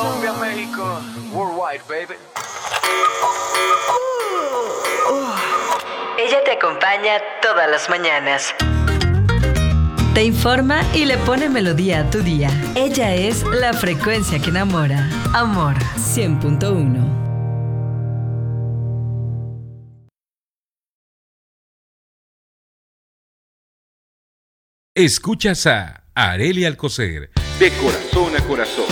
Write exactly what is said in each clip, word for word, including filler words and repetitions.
Colombia, México, worldwide, baby. Ella te acompaña todas las mañanas. Te informa y le pone melodía a tu día. Ella es la frecuencia que enamora. Amor cien punto uno. Escuchas a Arely Alcocer, de corazón a corazón.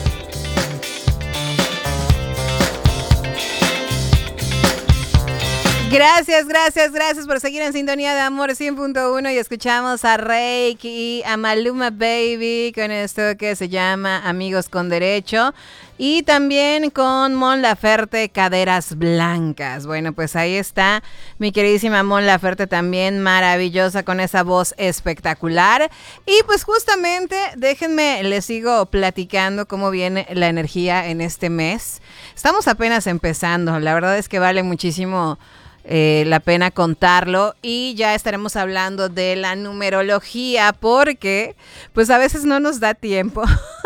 Gracias, gracias, gracias por seguir en sintonía de Amor cien punto uno y escuchamos a Reiki y a Maluma Baby con esto que se llama Amigos con Derecho y también con Mon Laferte, Caderas Blancas. Bueno, pues ahí está mi queridísima Mon Laferte, también maravillosa con esa voz espectacular. Y pues justamente déjenme, les sigo platicando cómo viene la energía en este mes. Estamos apenas empezando, la verdad es que vale muchísimo Eh, la pena contarlo y ya estaremos hablando de la numerología porque pues a veces no nos da tiempo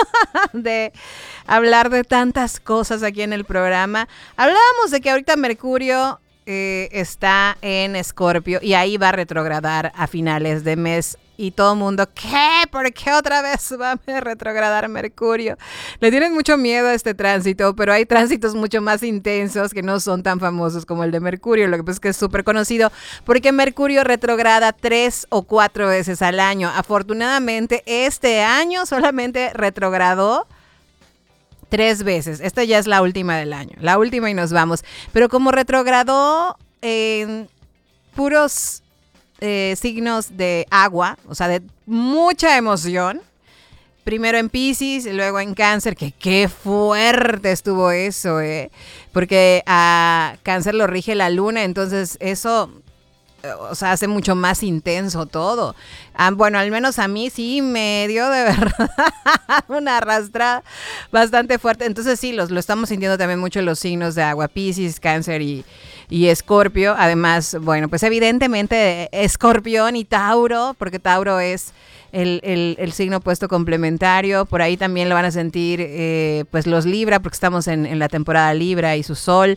de hablar de tantas cosas aquí en el programa. Hablábamos de que ahorita Mercurio eh, está en Escorpio y ahí va a retrogradar a finales de mes. Y todo el mundo, ¿qué? ¿Por qué otra vez va a retrogradar Mercurio? Le tienen mucho miedo a este tránsito, pero hay tránsitos mucho más intensos que no son tan famosos como el de Mercurio. Lo que pasa es que es súper conocido porque Mercurio retrograda tres o cuatro veces al año. Afortunadamente, este año solamente retrogradó tres veces. Esta ya es la última del año. La última y nos vamos. Pero como retrogradó en puros Eh, signos de agua, o sea, de mucha emoción. Primero en Piscis, luego en Cáncer, que qué fuerte estuvo eso, ¿eh? Porque a Cáncer lo rige la luna, entonces eso, o sea, hace mucho más intenso todo. Ah, bueno, al menos a mí sí me dio de verdad una arrastrada bastante fuerte. Entonces sí, los, lo estamos sintiendo también mucho los signos de agua, Piscis, Cáncer y Y Escorpio. Además, bueno, pues evidentemente Escorpión y Tauro, porque Tauro es el, el, el signo opuesto complementario. Por ahí también lo van a sentir eh, pues los Libra, porque estamos en, en la temporada Libra y su sol.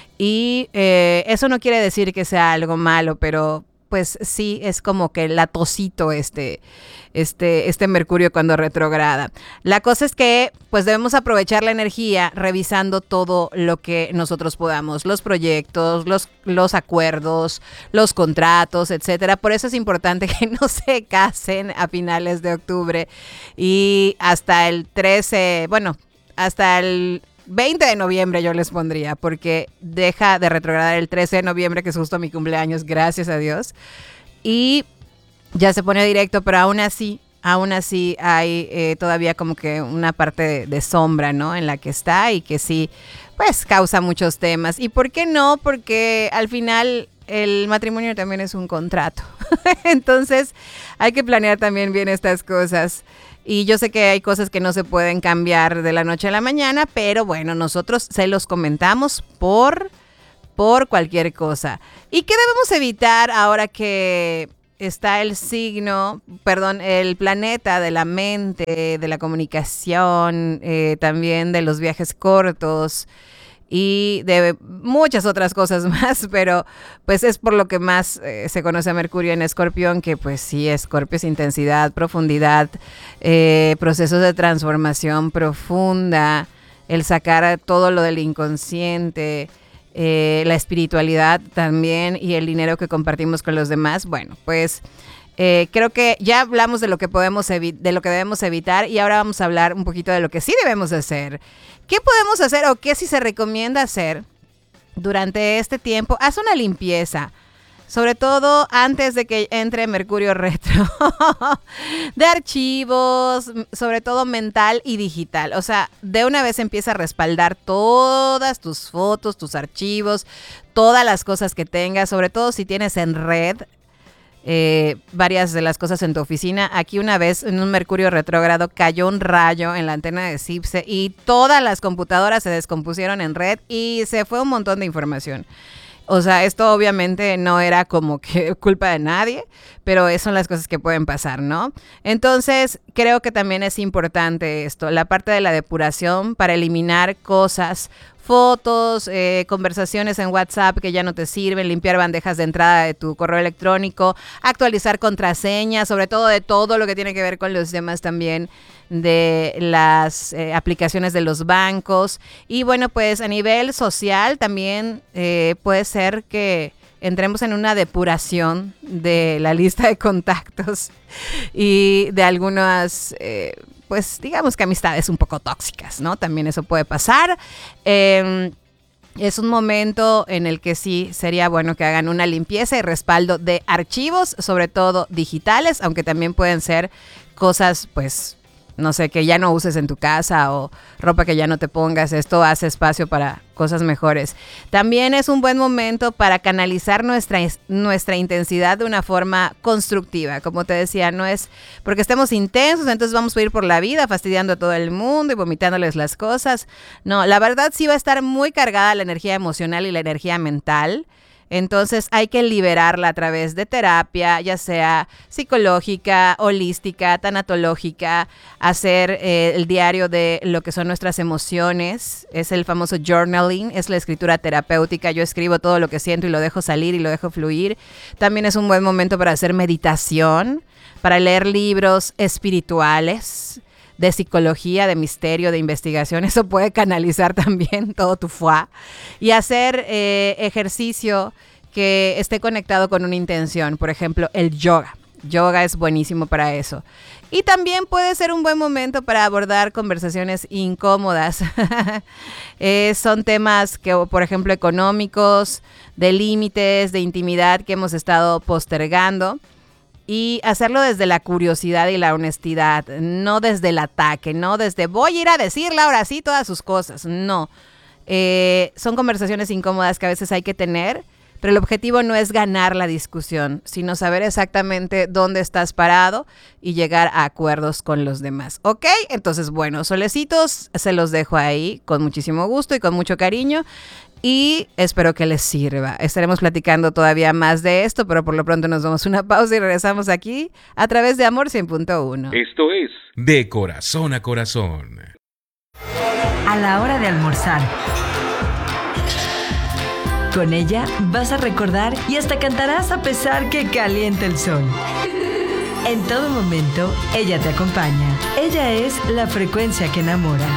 Y eh, eso no quiere decir que sea algo malo, pero pues sí es como que latosito este, este, este Mercurio cuando retrograda. La cosa es que pues debemos aprovechar la energía revisando todo lo que nosotros podamos, los proyectos, los, los acuerdos, los contratos, etcétera. Por eso es importante que no se casen a finales de octubre y hasta el trece, bueno, hasta el veinte de noviembre yo les pondría, porque deja de retrogradar el trece de noviembre, que es justo mi cumpleaños, gracias a Dios, y ya se pone directo, pero aún así, aún así hay eh, todavía como que una parte de, de sombra, ¿no? En la que está y que sí, pues causa muchos temas. ¿Y por qué no? Porque al final el matrimonio también es un contrato, entonces hay que planear también bien estas cosas. Y yo sé que hay cosas que no se pueden cambiar de la noche a la mañana, pero bueno, nosotros se los comentamos por, por cualquier cosa. ¿Y qué debemos evitar ahora que está el signo, perdón, el planeta de la mente, de la comunicación, eh, también de los viajes cortos y de muchas otras cosas más, pero pues es por lo que más eh, se conoce a Mercurio en Escorpión, que pues sí, Escorpio es intensidad, profundidad, eh, procesos de transformación profunda, el sacar todo lo del inconsciente, eh, la espiritualidad también y el dinero que compartimos con los demás. Bueno, pues Eh, creo que ya hablamos de lo que podemos evi- de lo que debemos evitar y ahora vamos a hablar un poquito de lo que sí debemos hacer. ¿Qué podemos hacer o qué sí se recomienda hacer durante este tiempo? Haz una limpieza, sobre todo antes de que entre Mercurio retro, de archivos, sobre todo mental y digital. O sea, de una vez empieza a respaldar todas tus fotos, tus archivos, todas las cosas que tengas, sobre todo si tienes en red. Eh, varias de las cosas en tu oficina. Aquí una vez en un Mercurio retrógrado cayó un rayo en la antena de CIPSE y todas las computadoras se descompusieron en red y se fue un montón de información. O sea, esto obviamente no era como que culpa de nadie, pero esas son las cosas que pueden pasar, ¿no? Entonces, creo que también es importante esto, la parte de la depuración para eliminar cosas, fotos, eh, conversaciones en WhatsApp que ya no te sirven, limpiar bandejas de entrada de tu correo electrónico, actualizar contraseñas, sobre todo de todo lo que tiene que ver con los temas también de las eh, aplicaciones de los bancos. Y bueno, pues a nivel social también eh, puede ser que entremos en una depuración de la lista de contactos y de algunas, eh, pues digamos que amistades un poco tóxicas, ¿no? También eso puede pasar. Eh, es un momento en el que sí sería bueno que hagan una limpieza y respaldo de archivos, sobre todo digitales, aunque también pueden ser cosas, pues, no sé, que ya no uses en tu casa o ropa que ya no te pongas. Esto hace espacio para cosas mejores. También es un buen momento para canalizar nuestra, nuestra intensidad de una forma constructiva. Como te decía, no es porque estemos intensos, entonces vamos a ir por la vida fastidiando a todo el mundo y vomitándoles las cosas. No, la verdad sí va a estar muy cargada la energía emocional y la energía mental. Entonces hay que liberarla a través de terapia, ya sea psicológica, holística, tanatológica, hacer eh, el diario de lo que son nuestras emociones, es el famoso journaling, es la escritura terapéutica. Yo escribo todo lo que siento y lo dejo salir y lo dejo fluir. También es un buen momento para hacer meditación, para leer libros espirituales, de psicología, de misterio, de investigación. Eso puede canalizar también todo tu fuá. Y hacer eh, ejercicio que esté conectado con una intención. Por ejemplo, el yoga. Yoga es buenísimo para eso. Y también puede ser un buen momento para abordar conversaciones incómodas. eh, son temas que, por ejemplo, económicos, de límites, de intimidad que hemos estado postergando. Y hacerlo desde la curiosidad y la honestidad, no desde el ataque, no desde voy a ir a decirle ahora sí todas sus cosas. No, eh, son conversaciones incómodas que a veces hay que tener, pero el objetivo no es ganar la discusión, sino saber exactamente dónde estás parado y llegar a acuerdos con los demás. ¿Ok? Entonces, bueno, solecitos, se los dejo ahí con muchísimo gusto y con mucho cariño. Y espero que les sirva. Estaremos platicando todavía más de esto, pero por lo pronto nos damos una pausa y regresamos aquí a través de Amor cien punto uno. Esto es De Corazón a Corazón. A la hora de almorzar. Con ella vas a recordar y hasta cantarás a pesar que caliente el sol. En todo momento, ella te acompaña. Ella es la frecuencia que enamora.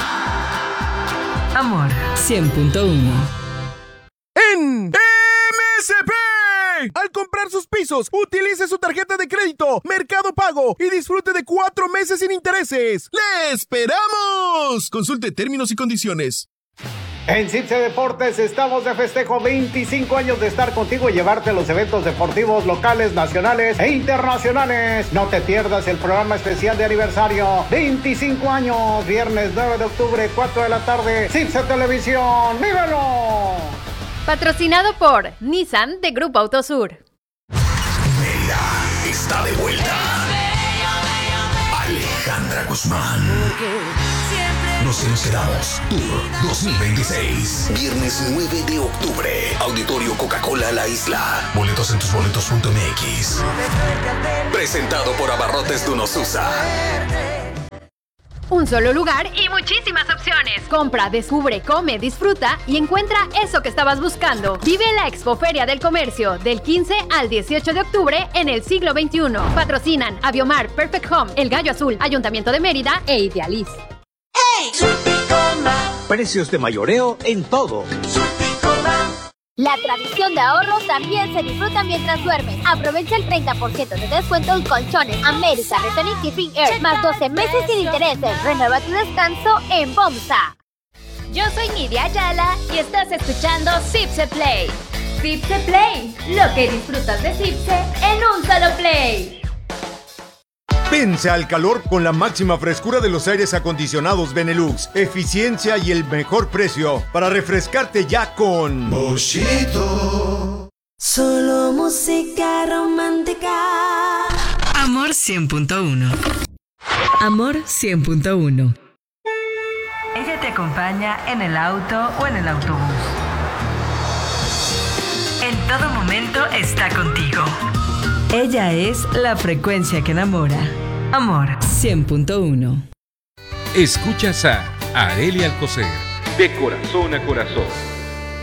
Amor cien punto uno. En M S P, al comprar sus pisos, utilice su tarjeta de crédito Mercado Pago y disfrute de cuatro meses sin intereses. ¡Le esperamos! Consulte términos y condiciones. En Cipse Deportes estamos de festejo, veinticinco años de estar contigo y llevarte a los eventos deportivos locales, nacionales e internacionales. No te pierdas el programa especial de aniversario, veinticinco años, viernes nueve de octubre, cuatro de la tarde, Cipse Televisión. ¡Vívelo! Patrocinado por Nissan de Grupo Autosur. Mérida está de vuelta. Alejandra Guzmán. Nos hemos quedado Tour dos mil veintiséis. Viernes nueve de octubre. Auditorio Coca-Cola La Isla. Boletos en tus boletos punto m x. Presentado por Abarrotes Dunosusa. Un solo lugar y muchísimas opciones. Compra, descubre, come, disfruta y encuentra eso que estabas buscando. Vive la Expoferia del Comercio del quince al dieciocho de octubre en el siglo veintiuno. Patrocinan Aviomar, Perfect Home, El Gallo Azul, Ayuntamiento de Mérida e Idealiz. ¡Hey! Precios de mayoreo en todo. La tradición de ahorros también se disfruta mientras duermes. Aprovecha el treinta por ciento de descuento en colchones América, Resonic y Spring Air, más doce meses sin intereses. Renueva tu descanso en Bomsa. Yo soy Nidia Ayala y estás escuchando Cipse Play. Cipse Play, lo que disfrutas de Cipse en un solo play. Vence al calor con la máxima frescura de los aires acondicionados Benelux, eficiencia y el mejor precio para refrescarte ya con Moschito. Solo música romántica. Amor cien punto uno. Amor cien punto uno. Ella te acompaña en el auto o en el autobús. en todo momento está contigo. Ella es la frecuencia que enamora. Amor cien punto uno. Escuchas a Arelia Alcocer, de corazón a corazón.